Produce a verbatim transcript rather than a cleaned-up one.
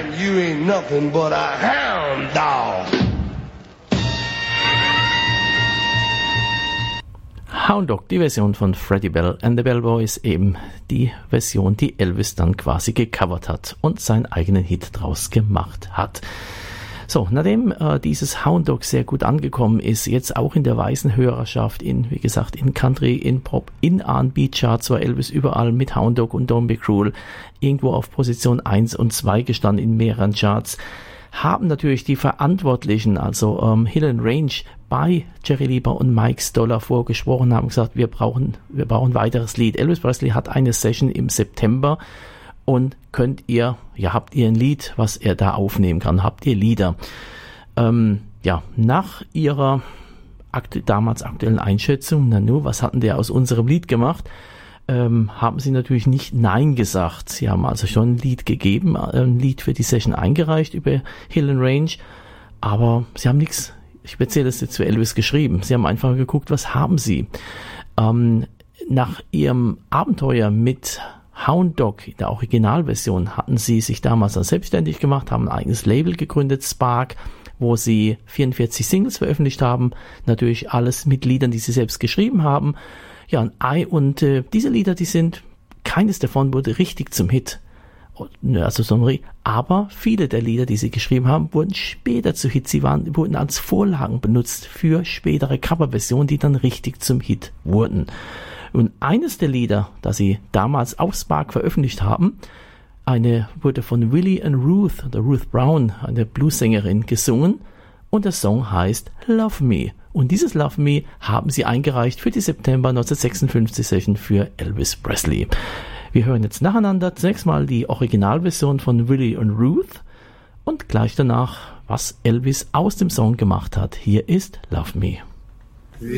you ain't nothing but a hound dog. Hound Dog, die Version von Freddie Bell and the Bell Boys, eben die Version, die Elvis dann quasi gecovert hat und seinen eigenen Hit draus gemacht hat. So, nachdem äh, dieses Hound Dog sehr gut angekommen ist, jetzt auch in der weißen Hörerschaft, in, wie gesagt, in Country, in Pop, in R and B Charts, war Elvis überall mit Hound Dog und Don't Be Cruel irgendwo auf Position eins und zwei gestanden in mehreren Charts, haben natürlich die Verantwortlichen, also ähm, Hill and Range, bei Jerry Lieber und Mike Stoller vorgesprochen, haben gesagt, wir brauchen, wir brauchen ein weiteres Lied. Elvis Presley hat eine Session im September und könnt ihr, ja, habt ihr ein Lied, was er da aufnehmen kann? Habt ihr Lieder? Ähm, ja, nach ihrer aktu- damals aktuellen Einschätzung, na nu, was hatten der aus unserem Lied gemacht? Ähm, haben sie natürlich nicht Nein gesagt. Sie haben also schon ein Lied gegeben, ein Lied für die Session eingereicht über Hill and Range, aber sie haben nichts Spezielles jetzt für Elvis geschrieben. Sie haben einfach geguckt, was haben sie. Ähm, nach ihrem Abenteuer mit Hound Dog in der Originalversion hatten sie sich damals dann selbstständig gemacht, haben ein eigenes Label gegründet, Spark, wo sie vierundvierzig Singles veröffentlicht haben, natürlich alles mit Liedern, die sie selbst geschrieben haben. Ja, und, und äh, diese Lieder, die sind, keines davon wurde richtig zum Hit. Also so, aber viele der Lieder, die sie geschrieben haben, wurden später zu Hits. Sie waren, wurden als Vorlagen benutzt für spätere Coverversionen, die dann richtig zum Hit wurden. Und eines der Lieder, das sie damals auf Spark veröffentlicht haben, eine wurde von Willie and Ruth, oder Ruth Brown, eine Bluessängerin, gesungen. Und der Song heißt Love Me. Und dieses Love Me haben sie eingereicht für die September neunzehnhundertsechsundfünfzig Session für Elvis Presley. Wir hören jetzt nacheinander zunächst mal die Originalversion von Willie und Ruth und gleich danach, was Elvis aus dem Song gemacht hat. Hier ist Love Me.